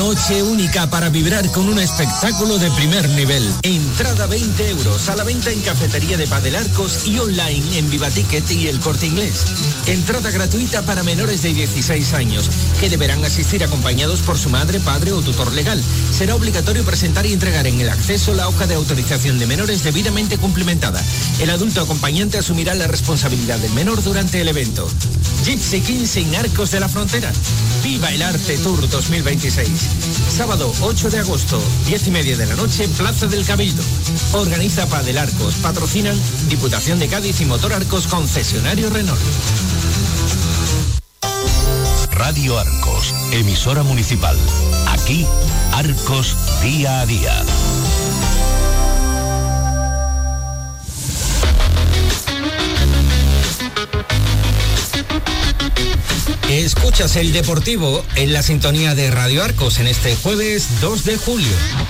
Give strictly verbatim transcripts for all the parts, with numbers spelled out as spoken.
noche única para vibrar con un espectáculo de primer nivel. Entrada veinte euros, a la venta en Cafetería de Padel Arcos y online en Viva Ticket y El Corte Inglés. Entrada gratuita para menores de dieciséis años, que deberán asistir acompañados por su madre, padre o tutor legal. Será obligatorio presentar y entregar en el acceso la hoja de autorización de menores debidamente cumplimentada. El adulto acompañante asumirá la responsabilidad del menor durante el evento. Gypsy Kings en Arcos de la Frontera. Viva el Arte Tour dos mil veintiséis. Sábado ocho de agosto, diez y media de la noche, Plaza del Cabildo. Organiza Padel Arcos. Patrocinan Diputación de Cádiz y Motor Arcos, concesionario Renault. Radio Arcos, emisora municipal. Aquí, Arcos día a día. Escuchas el Deportivo en la sintonía de Radio Arcos en este jueves dos de julio.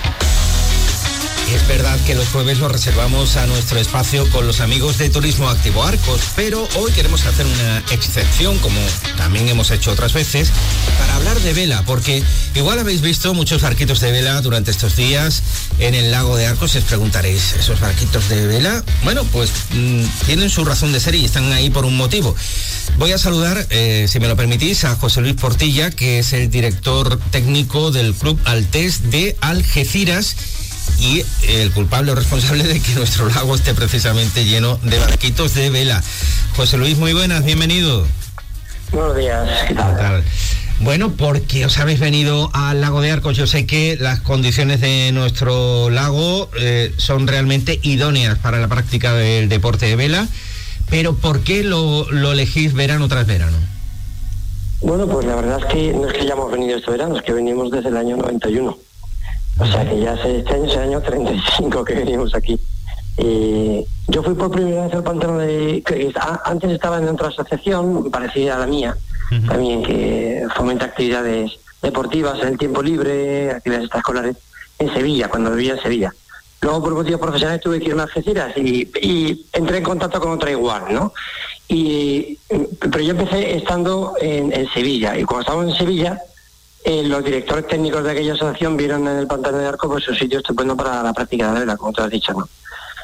Es verdad que los jueves los reservamos a nuestro espacio con los amigos de Turismo Activo Arcos, pero hoy queremos hacer una excepción, como también hemos hecho otras veces, para hablar de vela, porque igual habéis visto muchos barquitos de vela durante estos días en el lago de Arcos. Os preguntaréis, ¿esos barquitos de vela? Bueno, pues mmm, tienen su razón de ser y están ahí por un motivo. Voy a saludar, eh, si me lo permitís, a José Luis Portilla, que es el director técnico del Club Altés de Algeciras y el culpable o responsable de que nuestro lago esté precisamente lleno de barquitos de vela. José Luis, muy buenas, bienvenido. Buenos días, ¿qué tal? ¿Qué tal? Bueno, porque os habéis venido al lago de Arcos. Yo sé que las condiciones de nuestro lago eh, son realmente idóneas para la práctica del deporte de vela, pero ¿por qué lo, lo elegís verano tras verano? Bueno, pues la verdad es que no es que hayamos venido este verano, es que venimos desde el año noventa y uno. O sea que ya hace, este año es el año treinta y cinco que venimos aquí. Eh, yo fui por primera vez al pantano de... Que, a, antes estaba en otra asociación parecida a la mía, uh-huh. también que fomenta actividades deportivas en el tiempo libre, actividades extraescolares, en Sevilla, cuando vivía en Sevilla. Luego por motivos profesionales tuve que irme a Algeciras y, y entré en contacto con otra igual, ¿no? Y, pero yo empecé estando en, en Sevilla, y cuando estábamos en Sevilla, Eh, los directores técnicos de aquella asociación vieron en el pantano de Arcos pues un sitio estupendo para la práctica de la vela, como tú has dicho, ¿no?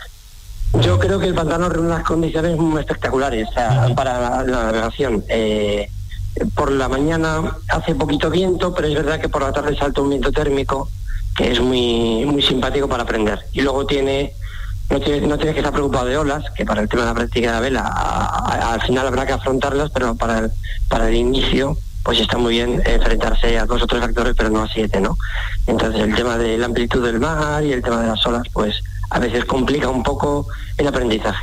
Yo creo que el pantano reúne unas condiciones muy espectaculares, o sea, para la, la navegación. Eh, por la mañana hace poquito viento, pero es verdad que por la tarde salta un viento térmico que es muy muy simpático para aprender. Y luego tiene no tienes, no tienes que estar preocupado de olas, que para el tema de la práctica de la vela a, a, al final habrá que afrontarlas, pero para el, para el inicio pues está muy bien enfrentarse a dos o tres factores, pero no a siete, ¿no? Entonces el tema de la amplitud del mar y el tema de las olas, pues a veces complica un poco el aprendizaje.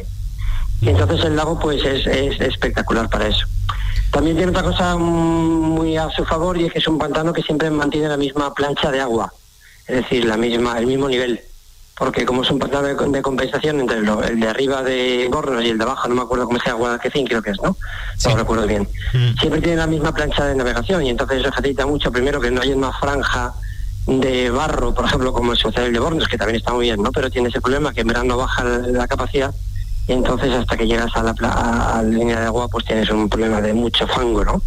Y entonces el lago, pues es, es espectacular para eso. También tiene otra cosa muy a su favor, y es que es un pantano que siempre mantiene la misma plancha de agua, es decir, la misma, el mismo nivel. Porque como es un pantano de, de compensación entre lo, el de arriba de Bornos y el de abajo, no me acuerdo cómo se llama, Guadalquivir creo que es, ¿no? Sí. No recuerdo bien. Mm. Siempre tiene la misma plancha de navegación, y entonces eso facilita mucho, primero, que no haya una franja de barro, por ejemplo, como el sucede el de Bornos, que también está muy bien, ¿no? Pero tiene ese problema que en verano baja la, la capacidad, y entonces hasta que llegas a la, a, a la línea de agua, pues tienes un problema de mucho fango, ¿no?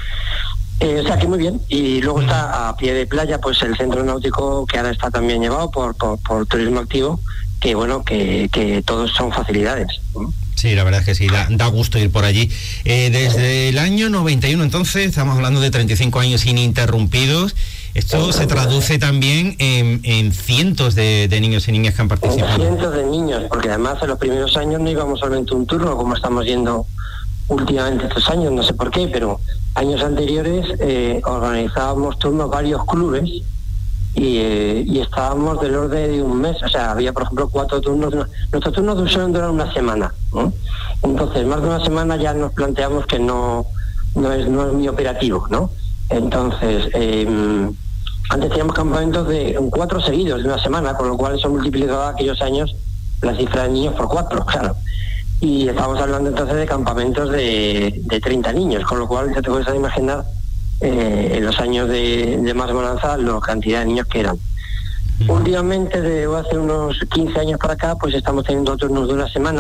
Eh, o sea que muy bien. Y luego está a pie de playa pues el centro náutico, que ahora está también llevado por, por, por Turismo Activo, que bueno, que, que todos son facilidades, ¿no? Sí, la verdad es que sí, da, da gusto ir por allí. Eh, desde el año noventa y uno, entonces, estamos hablando de treinta y cinco años ininterrumpidos. Esto se traduce también en, en cientos de, de niños y niñas que han participado. En cientos de niños, porque además en los primeros años no íbamos solamente un turno, como estamos yendo últimamente estos años, no sé por qué, pero años anteriores eh, organizábamos turnos varios clubes y, eh, y estábamos del orden de un mes. O sea, había por ejemplo cuatro turnos, nuestros turnos suelen durar una semana, ¿no? Entonces más de una semana ya nos planteamos que no, no es no es muy operativo, ¿no? Entonces eh, antes teníamos campamentos de cuatro seguidos de una semana, con lo cual eso multiplicaba aquellos años la cifra de niños por cuatro, claro. Y estamos hablando entonces de campamentos de, de treinta niños, con lo cual ya te puedes imaginar eh, en los años de, de más bonanza la cantidad de niños que eran. Últimamente, de hace unos quince años para acá, pues estamos teniendo turnos de una semana.